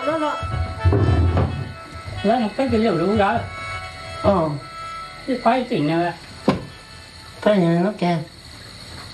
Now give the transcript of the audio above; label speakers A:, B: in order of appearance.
A: đó
B: lấy một cái liệu đủ đó
A: ờ
B: cái khoái chuyện này
A: phải như nó kêu